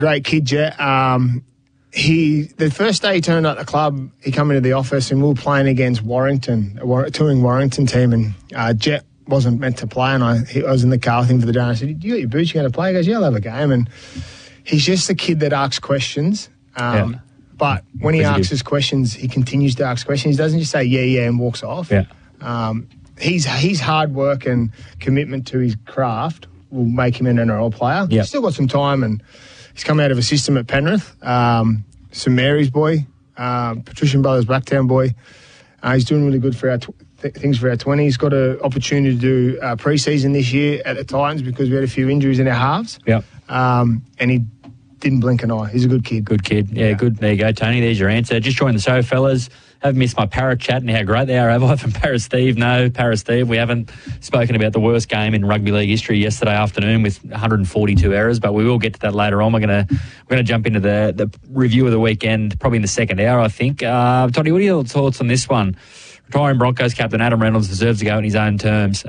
Great kid, Jet. The first day he turned up at the club, he come into the office and we were playing against Warrington, a touring Warrington team, and Jet wasn't meant to play, and I was in the car with him for the day, and I said, "You got your boots, you going to play?" He goes, "Yeah, I'll have a game." And he's just a kid that asks questions, but when he asks his questions, he continues to ask questions. He doesn't just say, yeah, and walks off. Yeah. His hard work and commitment to his craft will make him an NRL player. He's still got some time, and he's come out of a system at Penrith. St Mary's boy, Patrician Brothers Blacktown boy. He's doing really good for our things for our 20s. He's got an opportunity to do pre-season this year at the Titans because we had a few injuries in our halves. Yep. And he didn't blink an eye. He's a good kid. Good kid. Yeah, good. There you go, Tony. There's your answer. Just joined the show, fellas. Haven't missed my Parrot chat and how great they are, have I, from Parrot Steve? No, Parrot Steve. We haven't spoken about the worst game in rugby league history yesterday afternoon with 142 errors, but we will get to that later on. We're gonna jump into the review of the weekend, probably in the second hour, I think. Tony, what are your thoughts on this one? Retiring Broncos captain Adam Reynolds deserves to go in his own terms.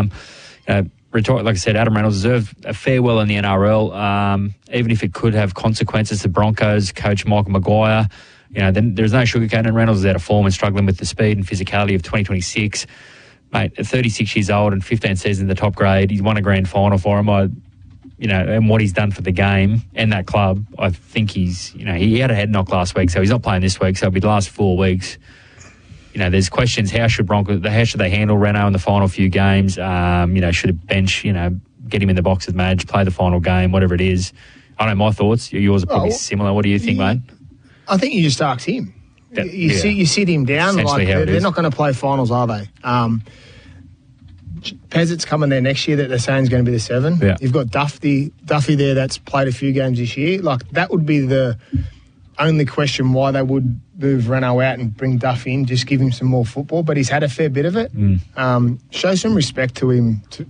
Like I said, Adam Reynolds deserved a farewell in the NRL, even if it could have consequences to Broncos coach Michael Maguire. Then there's no sugarcoating. Reynolds is out of form and struggling with the speed and physicality of 2026. Mate, at 36 years old and 15 seasons in the top grade, he's won a grand final for him. And what he's done for the game and that club, I think he had a head knock last week, so he's not playing this week, so it'll be the last 4 weeks. There's questions, how should they handle Reno in the final few games? Should it bench, get him in the box with Madge, play the final game, whatever it is. I don't know, my thoughts. Yours are probably similar. What do you think, mate? I think you just ask him. You sit him down. Like they're not going to play finals, are they? Pezzett's coming there next year that they're saying is going to be the 7. Yeah. You've got Duffy there that's played a few games this year. Like, that would be the only question why they would move Reno out and bring Duff in, just give him some more football. But he's had a fair bit of it. Show some respect to him